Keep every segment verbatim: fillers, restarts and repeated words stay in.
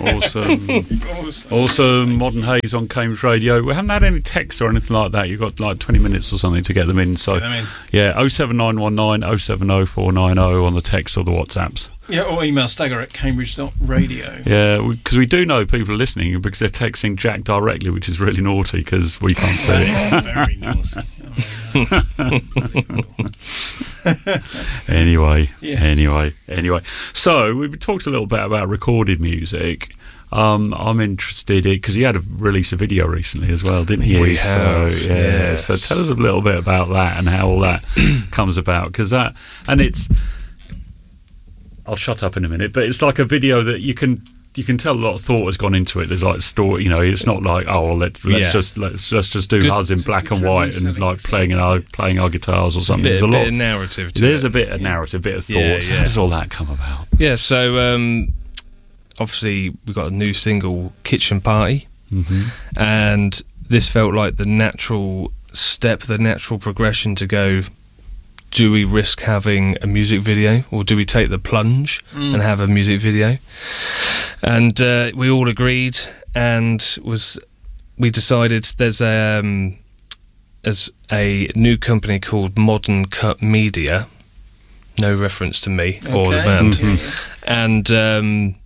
Awesome. awesome. Awesome. Modern Haze on Cambridge Radio. We haven't had any texts or anything like that. You've got like twenty minutes or something to get them in. So, get them in. Yeah, oh seven nine one nine oh seven oh four nine oh on the text or the WhatsApps. Yeah, or email stagger at cambridge dot radio. Yeah, because we, we do know people are listening because they're texting Jack directly, which is really naughty because we can't see it. Very naughty. anyway, yes. anyway, anyway. So we talked a little bit about recorded music. Um, I'm interested in because you had to release a video recently as well, didn't you? We have, so, yeah. yes. So tell us a little bit about that and how all that comes about, because that and it's. I'll shut up in a minute, but it's like a video that you can you can tell a lot of thought has gone into it. There's like story, you know. It's not like oh, well, let, let's yeah. just let's, let's just do Good. us in black and white and like playing our playing our guitars or something. Bit, There's a bit lot of narrative. To There's it. a bit of narrative, bit of thought. Yeah, So yeah. how does all that come about? Yeah, so um, obviously we got a new single, Kitchen Party, Mm-hmm. and this felt like the natural step, the natural progression to go. Do we risk having a music video, or do we take the plunge mm. and have a music video? And uh, we all agreed, and was we decided there's a um, there's a new company called Modern Cut Media, no reference to me okay. or the band, Mm-hmm. and um,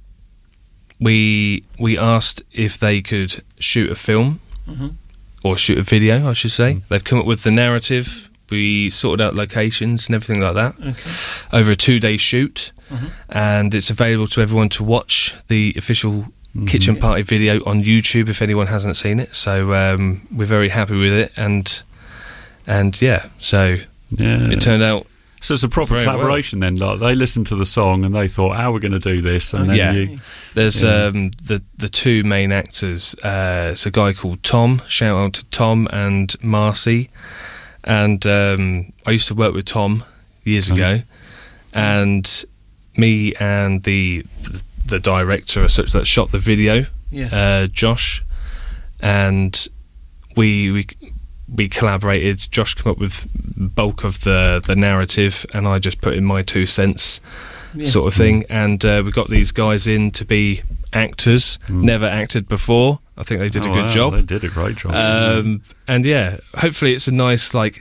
we we asked if they could shoot a film mm-hmm. or shoot a video, I should say. Mm. They've come up with the narrative. We sorted out locations and everything like that okay. over a two-day shoot, mm-hmm. and it's available to everyone to watch the official mm-hmm. Kitchen Party video on YouTube if anyone hasn't seen it. So um, we're very happy with it, and and yeah, so yeah. it turned out. So it's a proper collaboration well. then. Like they listened to the song and they thought, "How are we going to do this?" And then yeah, you, there's yeah. um, the the two main actors. Uh, it's a guy called Tom. Shout out to Tom and Marcy. And um, I used to work with Tom years ago, and me and the the director as such that shot the video, yeah. uh, Josh, and we we we collaborated. Josh came up with bulk of the the narrative, and I just put in my two cents, yeah. sort of thing. And uh, we got these guys in to be actors, mm. never acted before. I think they did oh, a good wow, job. They did a great job. Um, and yeah, hopefully it's a nice, like,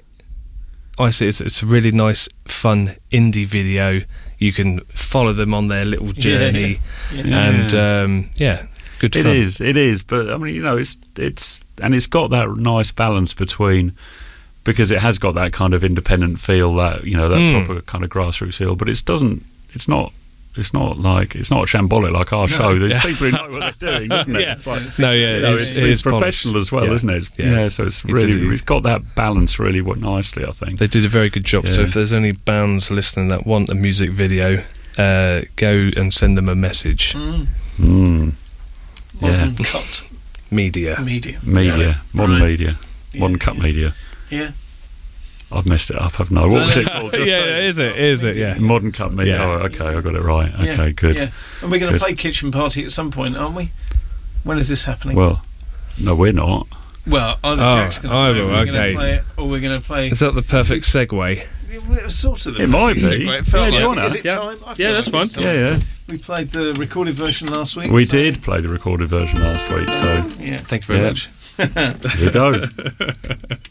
I see it's, it's a really nice, fun indie video. You can follow them on their little journey, yeah, yeah. and um, yeah, good fun. It is, it is. But I mean, you know, it's it's and it's got that nice balance between, because it has got that kind of independent feel, that you know, that mm. proper kind of grassroots feel. But it doesn't. It's not. It's not like it's not shambolic like our no, show. There's yeah. people who know what they're doing, isn't it? yeah. It's like, no, yeah, you know, it's, it's, it it's is professional polished. as well, yeah. isn't it? Yeah. yeah, so it's really it's, it's got that balance really nicely, I think. They did a very good job. Yeah. So if there's any bands listening that want a music video, uh, go and send them a message. Mm. Mm. Modern yeah. Cut Media. Media. Media. Yeah. Modern right. Media. Yeah. Modern Cut Media. Yeah. I've messed it up, haven't I? What was it called? Just yeah, say, is it? Is it? Yeah. Modern Cut Media. Yeah. Oh, okay, I got it right. Okay, yeah. good. Yeah. And we're going to play Kitchen Party at some point, aren't we? When is this happening? Well, no, we're not. Well, either oh, Jack's going to play, oh, we're okay. going to play it, or we're going to play. Is that the perfect segue? It was sort of the it might be. Segue. It felt yeah, like, is it yeah. time? I yeah, that's like fine. Yeah, yeah. We played the recorded version last week. We so. did play the recorded version last week, so yeah. Thank you very yeah. much. Here we go.